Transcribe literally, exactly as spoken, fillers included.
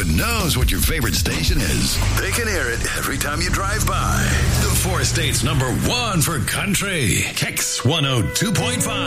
Hollywood knows what your favorite station is. They can hear it every time you drive by. The four states number one for country. Kicks one oh two point five.